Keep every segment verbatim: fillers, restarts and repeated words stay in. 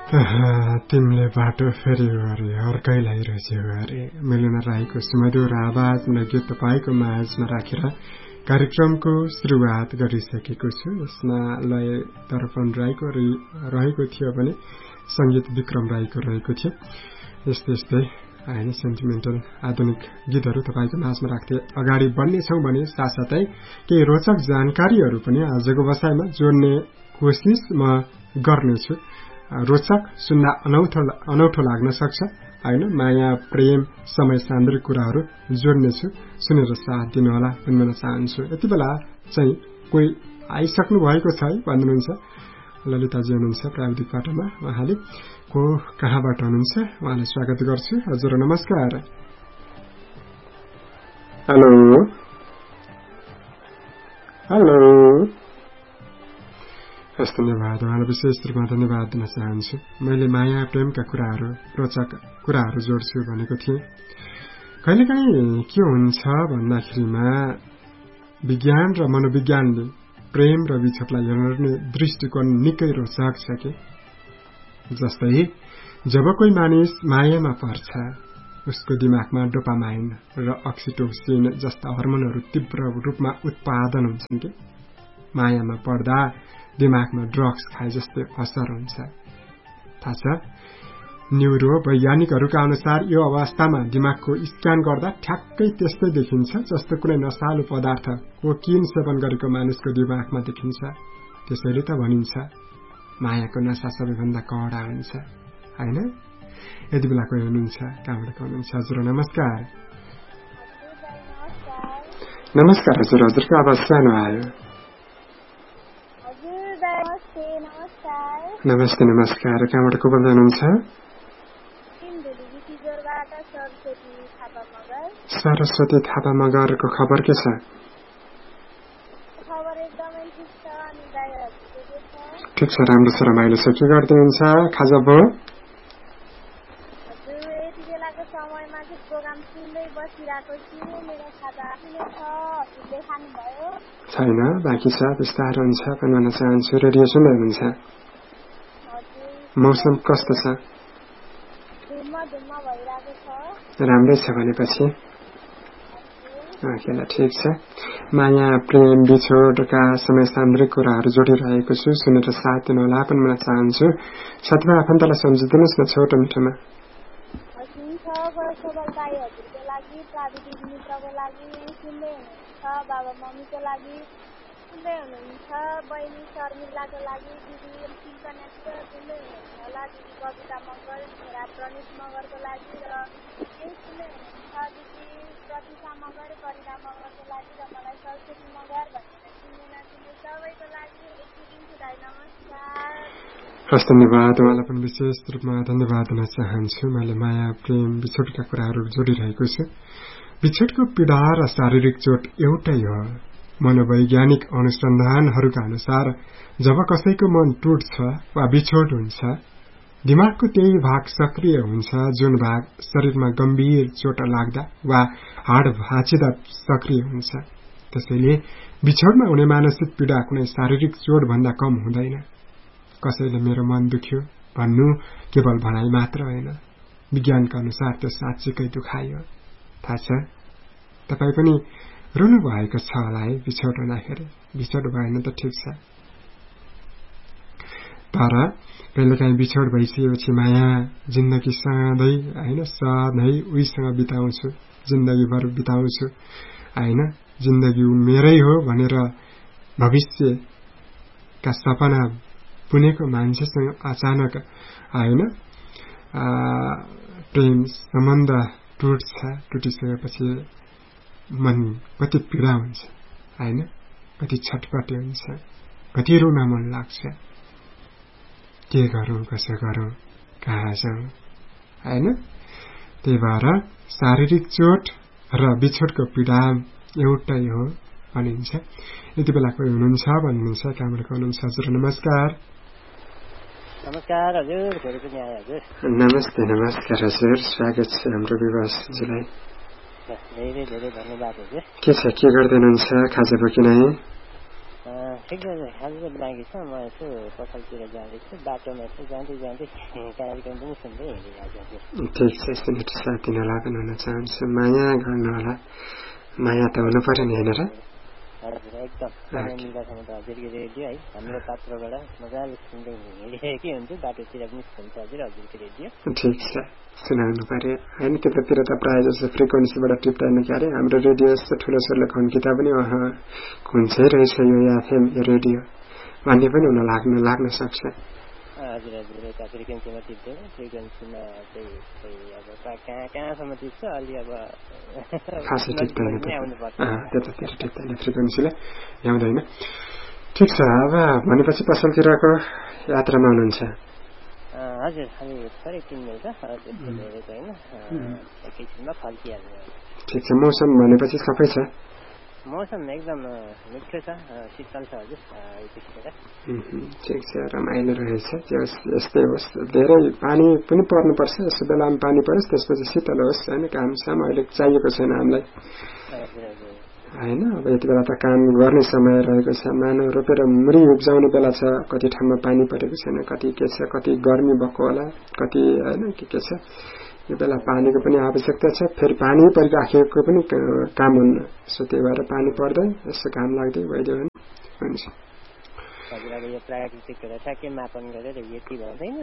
तिमीले बाटो फेर्यो अरे अर्कैलाई रच्यो अरे मिलन राईको सुमधुर आवाजमा गीत तपाईँको माझमा राखेर कार्यक्रमको सुरुवात गरिसकेको छु। यसमा लय दर्पण राईको रहेको थियो भने संगीत विक्रम राईको रहेको थियो। यस्तै यस्तै होइन सेन्टिमेन्टल आधुनिक गीतहरू तपाईँको माझमा राख्दै अगाडि बढ्नेछौँ भने साथसाथै केही रोचक जानकारीहरू पनि आजको बसाइमा जोड्ने कोसिस म गर्नेछु। रोचक सुन्न अनौठो अनौठो लाग्न सक्छ होइन। माया प्रेम समय सान्द्रिक कुराहरू जोड्नेछु, सुनेर साथ दिनुहोला भन्न चाहन्छु। यति बेला चाहिँ कोही आइसक्नु भएको छ है भन्नुहुन्छ। ललिताजी हुनुहुन्छ प्राविधिक पाटोमा, उहाँले को कहाँबाट हुनुहुन्छ उहाँलाई स्वागत गर्छु। हजुर नमस्कार। हेलो हेलो हस् धन्यवाद। उहाँलाई विशेष रूपमा धन्यवाद दिन चाहन्छु। मैले माया प्रेमका कुराहरू रोचक कुराहरू जोड्छु भनेको थिएँ। कहिलेकाहीँ के हुन्छ भन्दाखेरिमा विज्ञान र मनोविज्ञानले प्रेम र विच्छेदलाई हेर्ने दृष्टिकोण निकै रोचक छ कि। जस्तै जब कोही मानिस मायामा पर्छ उसको दिमागमा डोपामाइन र अक्सिटोसिन जस्ता हर्मोनहरू तीव्र रूपमा उत्पादन हुन्छन् कि। मायामा पर्दा दिमागमा ड्रग्स खाए जस्तै असर हुन्छ। थाहा छ, न्युरो वैज्ञानिकहरूका अनुसार यो अवस्थामा दिमागको स्क्यान गर्दा ठ्याक्कै त्यस्तै देखिन्छ जस्तो कुनै नशालु पदार्थ कोकिन सेवन गरेको मानिसको दिमागमा देखिन्छ। त्यसैले त भनिन्छ मायाको नशा सबैभन्दा कडा हुन्छ होइन। यति बेला कोही हुनुहुन्छ, कहाँबाट हुनुहुन्छ? हजुर नमस्कार। नमस्कार हजुर। हजुरको आवाज सानो आयो। नमस्ते नमस्कार। कहाँबाट को बोल्दै हुनुहुन्छ? सरस्वती थापा मगरको खबर के छ? ठिक छ, राम्रो छ, रमाइलो छ। के गर्दै हुन्छ? खाजा भयो? छैन, बाँकी छ, बिस्तारै हुन्छ पनि भन्न चाहन्छु। रेडियो सुन्दै हुनुहुन्छ? मौसम कस्तो छ? राम्रै छ भनेपछि ठिक छ। माया प्रेम बिछोडका समय सान्द्रिक कुराहरू जोडिरहेको छु, सुनेर साथ दिनुहोला पनि भन्न चाहन्छु। साथमा आफन्तलाई सम्झिदिनुहोस् न छोटो मिठोमा। बाबा मम्मीको लागि सुन्दै हुनुहुन्छ, बहिनी शर्मिलाको लागि, दिदी सिङ्कनेसको सुन्दै हुनुहुन्छ होला, दिदी कविता मगर, छोरा प्रणित मगरको लागि र यही सुन्दै हुनुहुन्छ दिदी प्रतिभा मगर, करिना मगरको लागि र मलाई सरस्वती मगर भनेर सुन्ने नसुन्ने सबैको लागि यति दिन्छु दाइ। नमस्कार। हस् धन्यवाद। उहाँलाई पनि विशेष रूपमा धन्यवाद दिन चाहन्छु। मैले माया प्रेम बिछोडका कुराहरू जोडिरहेको छु। विच्छेदको पीडा र शारीरिक चोट एउटै हो। मनोवैज्ञानिक अनुसन्धानहरूका अनुसार जब कसैको मन टुट्छ वा बिछोड हुन्छ, दिमागको त्यही भाग सक्रिय हुन्छ जुन भाग शरीरमा गम्भीर चोट लाग्दा वा हाड भाँचिँदा सक्रिय हुन्छ। त्यसैले बिछोडमा हुने मानसिक पीडा कुनै शारीरिक चोट भन्दा कम हुँदैन। कसैले मेरो मन दुख्यो भन्नु केवल भनाइ मात्र होइन, विज्ञानका अनुसार त्यो साँच्चीकै दुखाइ हो। थाहा छ, तपाईँ पनि रुनु भएको छ होला है बिछोड हुँदाखेरि। बिछोड भएन त ठिक छ, तर कहिलेकाहीँ बिछोड भइसकेपछि माया जिन्दगी सधैँ होइन सधैँ उहीसँग बिताउँछु, जिन्दगीभर बिताउँछु होइन, जिन्दगी मेरै हो भनेर भविष्यका सपना बुनेको मान्छेसँग अचानक होइन प्रेम सम्बन्ध टुट्छ। टुटिसकेपछि मन कति पीडा हुन्छ होइन, कति छटपटी हुन्छ, कति रुन मन लाग्छ। के गरौँ, कसो गरौँ, कहाँ जाउँ होइन। त्यही भएर शारीरिक चोट र बिछोडको पीडा एउटै हो भनिन्छ। यति बेला कोही हुनुहुन्छ भन्नुहुन्छ, कहाँबाट हुनुहुन्छ? हजुर नमस्कार। नमस्कार हजुर। फेरि पनि आए हजुर। नमस्ते नमस्कार हजुर, स्वागत छ हाम्रो विवासजीलाई। धेरै धेरै धन्यवाद हजुर। के छ, के गर्दै हुनुहुन्छ? खाजा भयो कि नै? ठिक छ हजुर बाँकी छ म यसो पसलतिर जाँदैछु बाटोमा यसो जाँदै जाँदै कार्यक्रम पनि सुन्दै हिँडिरहेको छु ठिक छ सुनेर साथ दिनलाई पनि हुन चाहन्छु माया गर्नु होला माया त हुनु पर्यो नि होइन र हजुर एकदम समय मिल्दासम्म त हजुरको रेडियो है हाम्रो पात्रबाट मजाले सुन्दै हिँडिरहेकै हुन्छु बाटोतिर पनि सुन्छ हजुर हजुरको रेडियो ठिक छ सुनाउनु पर्यो होइन त्यतातिर त प्रायः जस्तो फ्रिक्वेन्सीबाट टिप्दैन के अरे हाम्रो रेडियो यस्तो ठुलो ठुलो खन्किँदा पनि अह खुन्छै रहेछ यो एफएम यो रेडियो भन्ने पनि हुन लाग्न लाग्न सक्छ हजुर हजुर यता फ्रिक्वेन्सीमा टिप्दैन फ्रिक्वेन्सीमा चाहिँ अब कहाँ कहाँसम्म टिप्छ अलि अब खासै टिप्दैन त्यतातिर टिप्दैन फ्रिक्वेन्सीले ल्याउँदैन ठिक छ अब भनेपछि पसलतिरको यात्रामा हुनुहुन्छ हजुर अलि थोरै किन्ने छ त्यस्तो धेरै छैन एकैछिनमा फर्किहाल्ने ठिक छ मौसम भनेपछि सबै छ मौसम एकदम मिठो छ शीतल छ हजुर यतिखेर ठिक छ रमाइलो रहेछ यस्तै होस् धेरै पानी पनि पर्नुपर्छ यस्तो बेलामा पानी परोस् त्यसपछि शीतल होस् होइन काम साम अहिले चाहिएको छैन हामीलाई होइन अब यति बेला त काम गर्ने समय रहेको छ मानव रोपेर मुरी उब्जाउने बेला छ कति ठाउँमा पानी परेको छैन कति के छ कति गर्मी भएको होला कति होइन के के छ यो बेला पानीको पनि आवश्यकता छ फेरि पानी परिराखेको पनि काम हुन्न सो त्यही भएर पानी पर्दै यसो काम लाग्दै भइदियो भने हुन्छ हजुर अब यो प्राकृतिक ठ्याक्कै मापन गरेर यति भन्दैन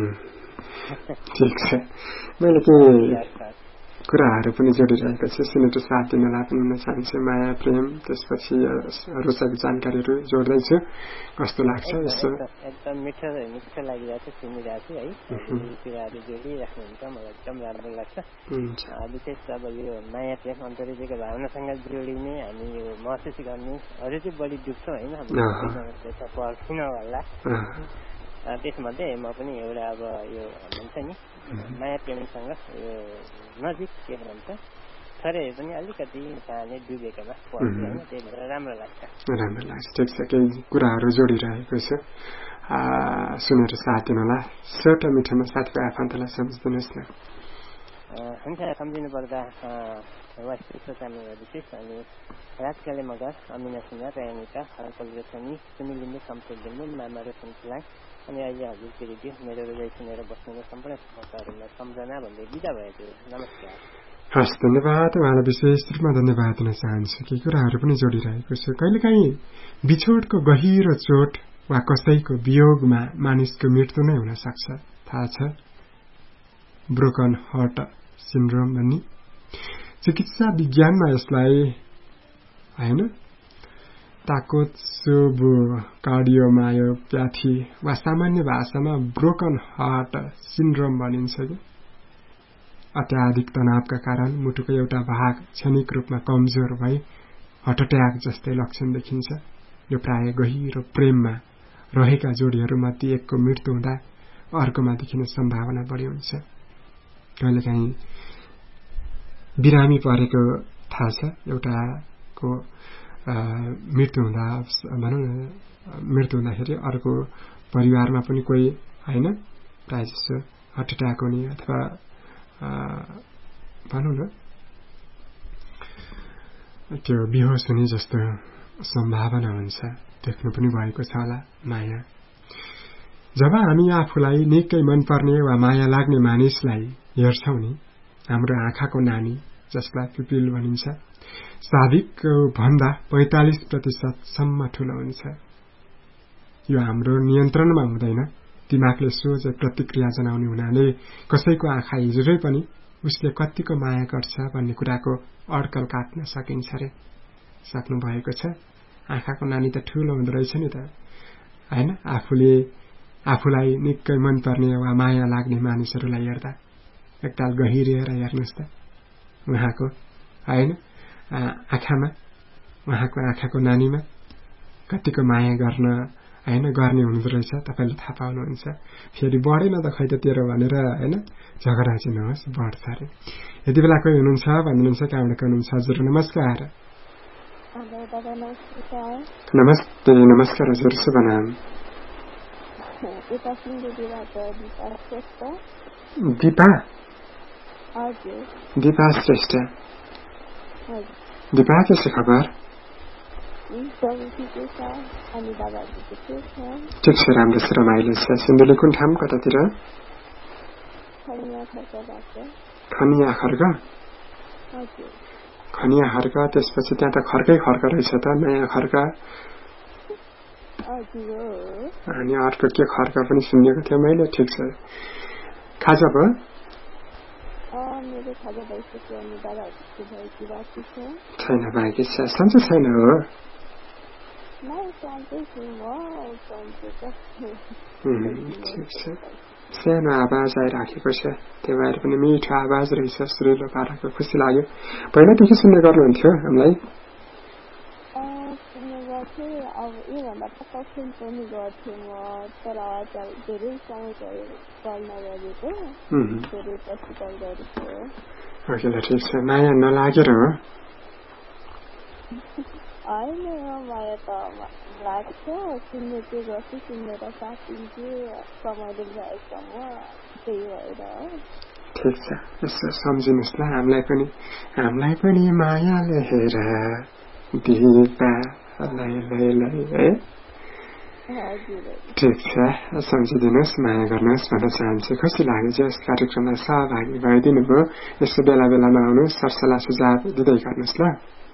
ठिक छ मैले के कुराहरू पनि जोडिरहेको छु सुनेर साथ दिनलाई पनि हुन चाहन्छु माया प्रेम त्यसपछि रोचक जानकारीहरू जोड्दैछु कस्तो लाग्छ यसो एकदम मिठो मिठो लागिरहेको छ सुनिरहेको छु है कुराहरू जोडिराख्नुहुन्छ मलाई एकदम राम्रो लाग्छ विशेष अब यो माया प्रेम अन्तर्हृदयको भावनासँग जोडिने हामी यो महसुस गर्ने अझै चाहिँ बढी दुख्छौँ होइन पर्खिन होला त्यसमध्ये म पनि एउटा अब यो भन्छ नि माया प्रेमीसँग यो नजिक के भन्छ थोरै पनि अलिकति चाहने डुबेकोमा पर्छ होइन त्यही भएर राम्रो लाग्छ राम्रो लाग्छ ठिक छ केही कुराहरू जोडिरहेको छु सुनेर साथ दिनुहोला छोटो मिठोमा साथीको आफन्तलाई सम्झिदिनुहोस् न हुन्छ सम्झिनु पर्दा वास्तविक सोचाउने विशेष अनि राजकाले मगर अमिना सिन्हा रयानिका हरकल रेशमी सुनिलिम्बु सम्पूर्ण लिम्बु मामा रोशन तुलाङ अनि अहिले हजुरको रेडियो मेरो रोजाइ सुनेर बस्नुको सम्पूर्ण श्रोताहरूलाई सम्झना भन्दै बिदा भएको नमस्कार हस् धन्यवाद उहाँलाई विशेष रूपमा धन्यवाद दिन चाहन्छु के कुराहरू पनि जोडिरहेको छु कहिलेकाहीँ बिछोडको गहिरो चोट वा कसैको वियोगमा मानिसको मृत्यु नै हुन सक्छ थाहा छ ब्रोकन हार्ट सिन्ड्रोम भन्ने चिकित्सा विज्ञानमा यसलाई होइन ताकोत्सुबु कार्डियोमायोप्याथी वा सामान्य भाषामा ब्रोकन हार्ट सिन्ड्रोम भनिन्छ कि अत्याधिक तनावका कारण मुटुको एउटा भाग क्षणिक रूपमा कमजोर भई हार्ट अट्याक जस्तै लक्षण देखिन्छ यो प्राय गहिरो प्रेममा रहेका जोडीहरूमध्ये एकको मृत्यु हुँदा अर्कोमा देखिने सम्भावना बढी हुन्छ कहिलेकाहीँ बिरामी परेको थाहा छ एउटाको मृत्यु हुँदा भनौँ न मृत्यु हुँदाखेरि अर्को परिवारमा पनि कोही होइन प्रायः जस्तो हार्ट एट्याक हुने अथवा भनौँ न त्यो बेहोस हुने जस्तो सम्भावना हुन्छ देख्नु पनि भएको छ होला माया जब हामी आफूलाई निकै मनपर्ने वा माया लाग्ने मानिसलाई हेर्छौं नि हाम्रो आँखाको नानी जसलाई पिपिल भनिन्छ स्वाभाविक भन्दा पैंतालीस प्रतिशत सम्म ठूलो हुन्छ यो हाम्रो नियन्त्रणमा हुँदैन दिमागले सोझै प्रतिक्रिया जनाउने हुनाले कसैको आँखा हिजोरै पनि उसले कतिको माया गर्छ भन्ने कुराको अड्कल काट्न सकिन्छ रे सक्नु भएको छ आँखाको नानी त ठूलो हुँदो रहेछ नि त हैन आफूले आफूलाई निकै मनपर्ने वा माया लाग्ने मानिसहरूलाई हेर्दा एकताल गहिरिएर हेर्नुस् त उहाँको हैन आँखामा उहाँको आँखाको नानीमा कतिको माया गर्न हैन गर्ने हुँदो रहेछ तपाईले थाहा पाउनुहुन्छ फेरि बढेन त खै त तेरो भनेर हैन झगडा चाहिँ नहोस् बढ्छ रे यति बेला कोही हुनुहुन्छ भन्नुहुन्छ कहाँबाट हुनुहुन्छ हजुर नमस्कार नमस्ते नमस्कार हजुर शुभ नाम दिपा दिपा श्रेष्ठ दिपा के छ खबर ठिक छ, राम्रो छ, रमाइलो छ। सिन्धुली कुन ठाउँ कतातिर? खनिया खर्क। खनिया खर्क, त्यसपछि त्यहाँ त खर्कै खर्क रहेछ त, नयाँ खर्क। अनि अर्को के खर्क पनि सुनेको थियो मैले। ठिक छ, खाजा भयो? छैन, बाँकी छ। सन्चै छैन हो? ठिक छ, सानो आवाज आइराखेको छ, त्यो भएर पनि मिठो आवाज रहेछ, सुरिलो पाराको, खुसी लाग्यो। पहिलादेखि सुन्ने गर्नुहुन्थ्यो हामीलाई? अब योभन्दा पक्का पनि गर्थेँ म, तर धेरै समय गर्न गरेको, धेरै पछि कल गरेको। ओके, ठिक छ। माया नलागेर हो? होइन, माया त लाग्छ, सुन्ने के गर्छु, सुन्नेर साथ दिन्छु, समयले भएसम्म, त्यही भएर हो। ठिक छ, यसो सम्झिनुहोस् ल, हामीलाई पनि हामीलाई पनि मायाले हेर दिपा लै लै लै है। ठिक छ, सम्झिदिनुहोस्, माया गर्नुहोस् भन्न चाहन्छु। खुसी लाग्यो जे यस कार्यक्रममा सहभागी भइदिनु भयो। यसो बेला बेलामा आउनुहोस्, सरसल्लाह सुझाव दिँदै गर्नुहोस् ल।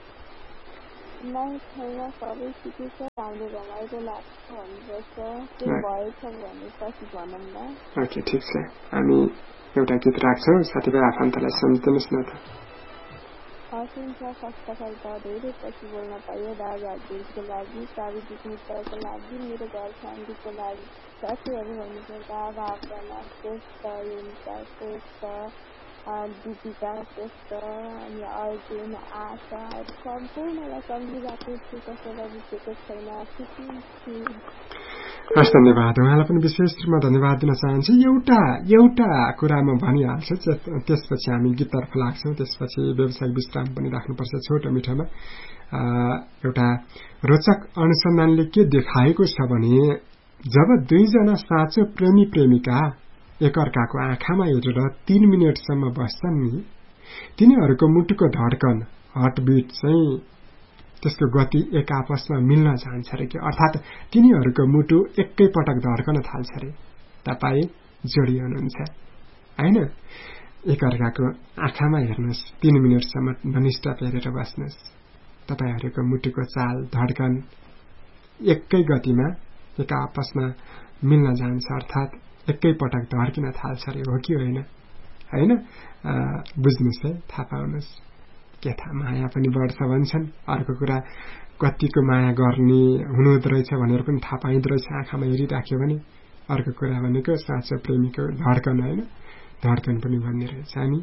ओके, ठिक छ, हामी एउटा गीत राख्छौँ, साथीभाइ आफन्तलाई सम्झिदिनुहोस् न त। हसिन्छ फस्टफल त धेरै पछि बोल्न पायो, दादाहरूको लागि, प्राविधिक मित्रको लागि, मेरो घर शान्तिको लागि, साथीहरू भन्नुपर्दा भावना श्रेष्ठ, युनिता श्रेष्ठ, दीपिका श्रेष्ठ, अनि अर्जुन, आशा, सम्पूर्णलाई सम्झिरहेको छु, कसैलाई बितेको छैन, खुसी छु। हस्, धन्यवाद। उहाँलाई पनि विशेष रूपमा धन्यवाद दिन चाहन्छु। एउटा एउटा कुरा म भनिहाल्छु, त्यसपछि हामी गीततर्फ लाग्छौँ, त्यसपछि व्यावसायिक विश्राम पनि राख्नुपर्छ छोटो मिठोमा। एउटा रोचक अनुसन्धानले के देखाएको छ भने, जब दुईजना साँचो प्रेमी प्रेमिका एकअर्काको आँखामा हेरेर तीन मिनटसम्म बस्छन् नि, तिनीहरूको मुटुको धड्कन, हार्टबिट चाहिँ त्यसको गति एक आपसमा मिल्न जान्छ अरे कि, अर्थात् तिनीहरूको मुटु एकै पटक धड्कन थाल्छ अरे। तपाईँ जोडी हुनुहुन्छ होइन? एकअर्काको आँखामा हेर्नुहोस्, तीन मिनटसम्म ननिस्टप हेरेर बस्नुहोस्, तपाईँहरूको मुटुको चाल धड्कन एकै गतिमा एक आपसमा मिल्न जान्छ, अर्थात् एकै पटक धड्किन थाल्छ अरे। हो कि होइन? होइन, बुझ्नुहोस् है, थाहा पाउनुहोस्। के थाहा, माया पनि बढ्छ भन्छन्। अर्को कुरा, कतिको माया गर्ने हुनुहुँदो रहेछ भनेर पनि थाहा पाइँदो रहेछ आँखामा हेरिराख्यो भने। अर्को कुरा भनेको साँचो प्रेमीको धड्कन, होइन, धड्कन पनि भन्ने रहेछ। अनि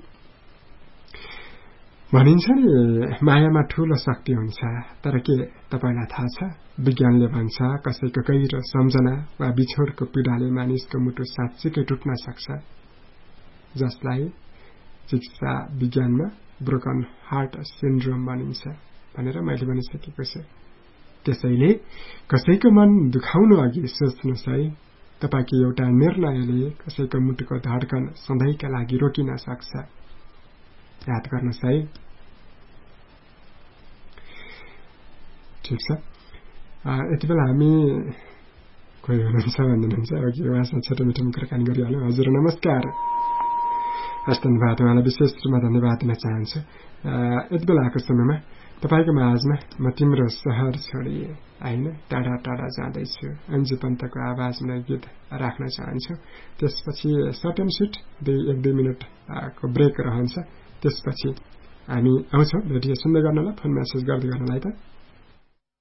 भनिन्छ नि मायामा ठूलो शक्ति हुन्छ, तर के तपाईलाई थाहा छ? विज्ञानले भन्छ कसैको गहिरो सम्झना वा बिछोडको पीडाले मानिसको मुटु साँच्चीकै टुट्न सक्छ, जसलाई चिकित्सा विज्ञानमा ब्रोकन हार्ट सिन्ड्रोम भनिन्छ भनेर मैले भनिसकेको छु। त्यसैले कसैको मन दुखाउनु अघि सोच्नुहोस् है, तपाईको एउटा निर्णयले कसैको मुटुको धड्कन सधैँका लागि रोकिन सक्छ। याद गर्नुहोस् है। ठिक छ, यति बेला हामी कोही हुनुहुन्छ भन्नुहुन्छ अघि उहाँसँग छोटो मिठो कुराकानी गरिहाल्यौँ। हजुर नमस्कार। हस्, धन्यवाद। उहाँलाई विशेष रूपमा धन्यवाद दिन चाहन्छु। यति बेलाको समयमा तपाईको माझमा म तिम्रो सहर छोडी होइन टाढा टाढा जाँदैछु अन्जु पन्तको आवाजमा गीत राख्न चाहन्छु। त्यसपछि सर्ट एन्ड स्विट दुई एक दुई मिनटको ब्रेक रहन्छ। त्यसपछि हामी आउँछौँ भेटिए सुन्दै गर्नलाई, फोन मेसेज गर्दै गर्नलाई त।